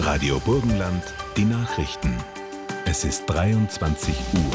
Radio Burgenland, die Nachrichten. Es ist 23 Uhr.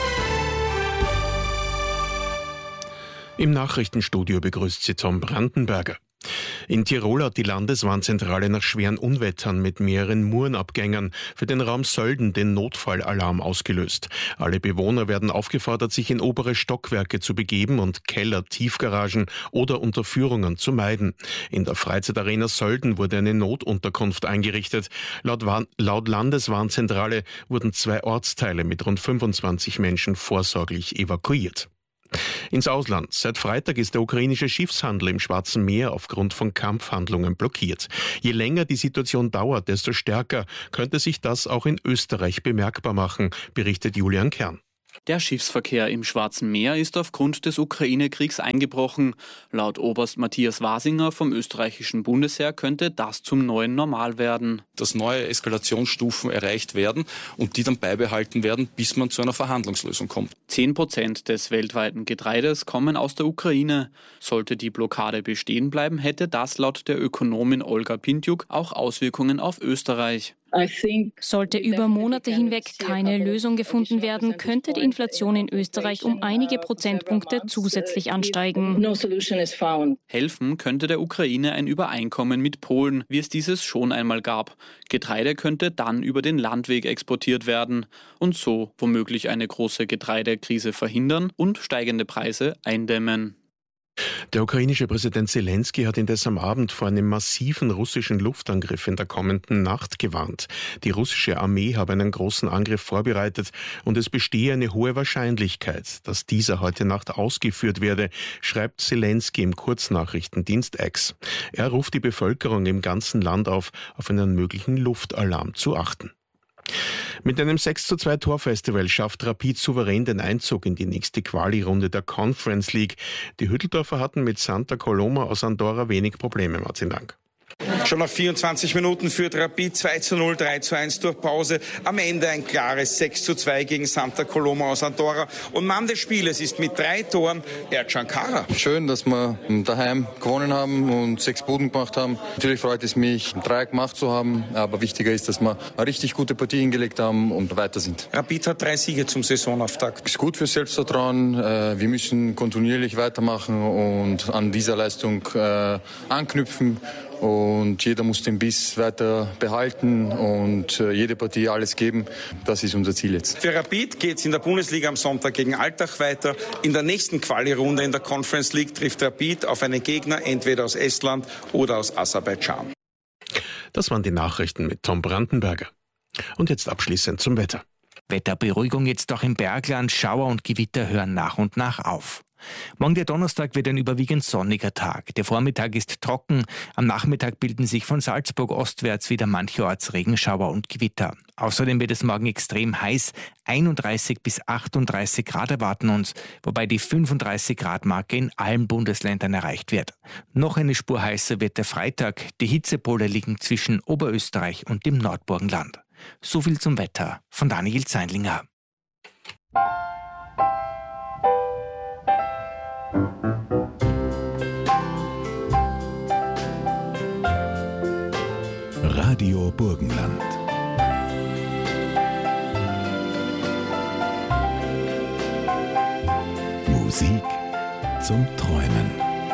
Im Nachrichtenstudio begrüßt Sie Tom Brandenberger. In Tirol hat die Landeswarnzentrale nach schweren Unwettern mit mehreren Murenabgängern für den Raum Sölden den Notfallalarm ausgelöst. Alle Bewohner werden aufgefordert, sich in obere Stockwerke zu begeben und Keller, Tiefgaragen oder Unterführungen zu meiden. In der Freizeitarena Sölden wurde eine Notunterkunft eingerichtet. Laut Landeswarnzentrale wurden 2 Ortsteile mit rund 25 Menschen vorsorglich evakuiert. Ins Ausland. Seit Freitag ist der ukrainische Schiffshandel im Schwarzen Meer aufgrund von Kampfhandlungen blockiert. Je länger die Situation dauert, desto stärker könnte sich das auch in Österreich bemerkbar machen, berichtet Julian Kern. Der Schiffsverkehr im Schwarzen Meer ist aufgrund des Ukraine-Kriegs eingebrochen. Laut Oberst Matthias Wasinger vom österreichischen Bundesheer könnte das zum neuen Normal werden. Dass neue Eskalationsstufen erreicht werden und die dann beibehalten werden, bis man zu einer Verhandlungslösung kommt. 10% des weltweiten Getreides kommen aus der Ukraine. Sollte die Blockade bestehen bleiben, hätte das laut der Ökonomin Olga Pintjuk auch Auswirkungen auf Österreich. Sollte über Monate hinweg keine Lösung gefunden werden, könnte die Inflation in Österreich um einige Prozentpunkte zusätzlich ansteigen. Helfen könnte der Ukraine ein Übereinkommen mit Polen, wie es dieses schon einmal gab. Getreide könnte dann über den Landweg exportiert werden und so womöglich eine große Getreidekrise verhindern und steigende Preise eindämmen. Der ukrainische Präsident Zelensky hat indes am Abend vor einem massiven russischen Luftangriff in der kommenden Nacht gewarnt. Die russische Armee habe einen großen Angriff vorbereitet und es bestehe eine hohe Wahrscheinlichkeit, dass dieser heute Nacht ausgeführt werde, schreibt Zelensky im Kurznachrichtendienst X. Er ruft die Bevölkerung im ganzen Land auf einen möglichen Luftalarm zu achten. Mit einem 6:2 Torfestival schafft Rapid souverän den Einzug in die nächste Quali-Runde der Conference League. Die Hütteldorfer hatten mit Santa Coloma aus Andorra wenig Probleme, Martin Lang. Schon nach 24 Minuten führt Rapid 2:0, 3:1 durch Pause. Am Ende ein klares 6:2 gegen Santa Coloma aus Andorra. Und Mann des Spieles ist mit 3 Toren Ercan Kara. Schön, dass wir daheim gewonnen haben und 6 Buden gemacht haben. Natürlich freut es mich, 3 gemacht zu haben. Aber wichtiger ist, dass wir eine richtig gute Partie hingelegt haben und weiter sind. Rapid hat 3 Siege zum Saisonauftakt. Ist gut für Selbstvertrauen. Wir müssen kontinuierlich weitermachen und an dieser Leistung anknüpfen. Und jeder muss den Biss weiter behalten und jede Partie alles geben. Das ist unser Ziel jetzt. Für Rapid geht es in der Bundesliga am Sonntag gegen Altach weiter. In der nächsten Quali-Runde in der Conference League trifft Rapid auf einen Gegner entweder aus Estland oder aus Aserbaidschan. Das waren die Nachrichten mit Tom Brandenberger. Und jetzt abschließend zum Wetter. Wetterberuhigung jetzt auch im Bergland. Schauer und Gewitter hören nach und nach auf. Morgen der Donnerstag wird ein überwiegend sonniger Tag. Der Vormittag ist trocken. Am Nachmittag bilden sich von Salzburg ostwärts wieder mancherorts Regenschauer und Gewitter. Außerdem wird es morgen extrem heiß. 31 bis 38 Grad erwarten uns, wobei die 35 Grad Marke in allen Bundesländern erreicht wird. Noch eine Spur heißer wird der Freitag. Die Hitzepole liegen zwischen Oberösterreich und dem Nordburgenland. So viel zum Wetter von Daniel Zeinlinger. Radio Burgenland. Musik zum Träumen.